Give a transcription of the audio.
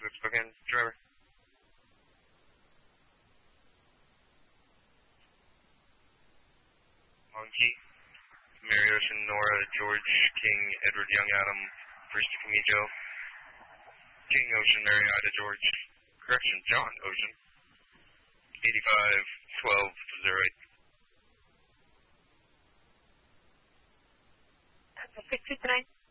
with Spokane. Driver. Monkey. Mary Ocean, Nora, George, King, Edward, Young, Adam, Brewster, Camijo. King Ocean, Mary, Ida, George. Correction, John Ocean. 85, 12, 08. 669.